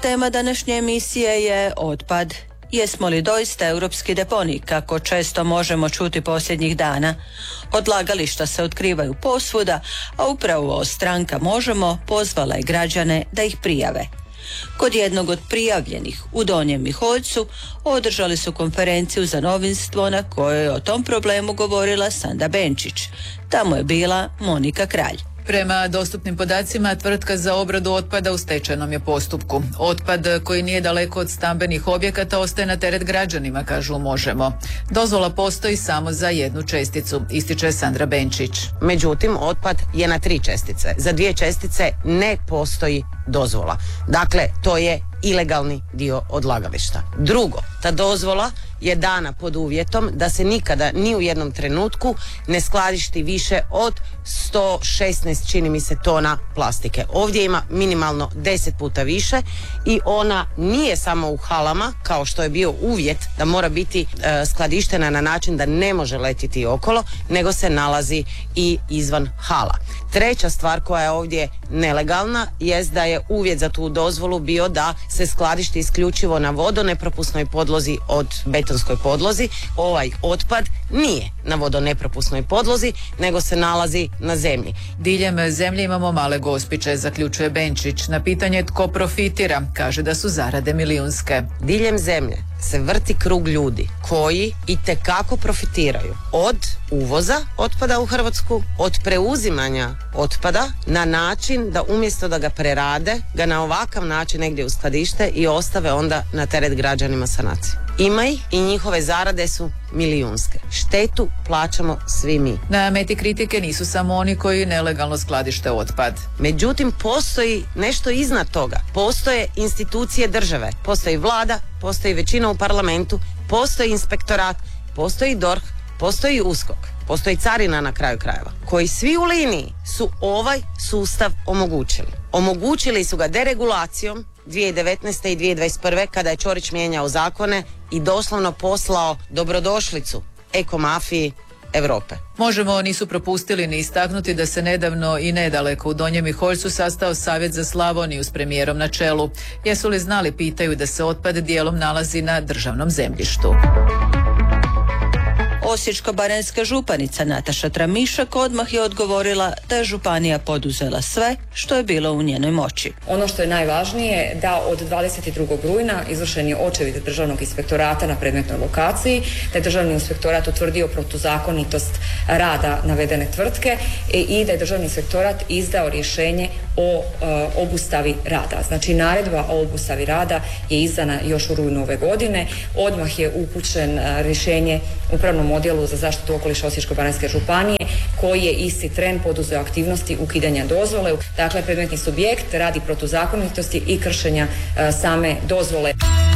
Tema današnje emisije je otpad. Jesmo li doista europski deponij, kako često možemo čuti posljednjih dana? Odlagališta se otkrivaju posvuda, a upravo stranka Možemo pozvala je građane da ih prijave. Kod jednog od prijavljenih u Donjem Miholjcu održali su konferenciju za novinstvo na kojoj je o tom problemu govorila Sanda Benčić. Tamo je bila Monika Kralj. Prema dostupnim podacima, tvrtka za obradu otpada u stečajnom je postupku. Otpad koji nije daleko od stambenih objekata ostaje na teret građanima, kažu Možemo. Dozvola postoji samo za jednu česticu, ističe Sandra Benčić. Međutim, otpad je na 3 čestice. Za 2 čestice ne postoji dozvola. Dakle, to je ilegalni dio odlagališta. Drugo, ta dozvola je dana pod uvjetom da se nikada ni u jednom trenutku ne skladišti više od 116, čini mi se, tona plastike. Ovdje ima minimalno 10 puta više i ona nije samo u halama, kao što je bio uvjet da mora biti skladištena na način da ne može letiti okolo, nego se nalazi i izvan hala. Treća stvar koja je ovdje nelegalna jest da je uvjet za tu dozvolu bio da se skladišti isključivo na vodonepropusnoj podlozi od betonskoj podlozi. Ovaj otpad nije na vodonepropusnoj podlozi, nego se nalazi na zemlji. Diljem zemlje imamo male gospiće, zaključuje Benčić. Na pitanje tko profitira, kaže da su zarade milijunske. Diljem zemlje se vrti krug ljudi koji itekako profitiraju od uvoza otpada u Hrvatsku, od preuzimanja otpada na način da umjesto da ga prerade, ga na ovakav način negdje uskladište i ostave onda na teret građanima sanacije. Ima ih i njihove zarade su milijunske. Štetu plaćamo svi mi. Na meti kritike nisu samo oni koji nelegalno skladište otpad. Međutim, postoji nešto iznad toga. Postoje institucije države, postoji vlada, postoji većina u parlamentu, postoji inspektorat, postoji DORH, postoji USKOK, postoji carina na kraju krajeva, koji svi u liniji su ovaj sustav omogućili. Omogućili su ga deregulacijom 2019. i 2021. kada je Ćorić mijenjao zakone i doslovno poslao dobrodošlicu ekomafiji Europe. Možemo nisu propustili ni istaknuti da se nedavno i nedaleko u Donjem Miholjcu sastao Savjet za Slavoniju s premijerom na čelu. Jesu li znali, pitaju, da se otpad dijelom nalazi na državnom zemljištu. Osječko-baranjska županica Nataša Tramišak odmah je odgovorila da je županija poduzela sve što je bilo u njenoj moći. Ono što je najvažnije da od 22. rujna izvršen je očevid Državnog inspektorata na predmetnoj lokaciji, da je Državni inspektorat utvrdio protuzakonitost rada navedene tvrtke i da je Državni inspektorat izdao rješenje o obustavi rada. Znači, naredba o obustavi rada je izdana još u rujnu ove godine. Odmah je upućen rješenje Upravnom odjelu za zaštitu okoliša Osječko-baranjske županije, koji je isti tren poduzeo aktivnosti ukidanja dozvole. Dakle, predmetni subjekt radi protuzakonitosti i kršenja same dozvole.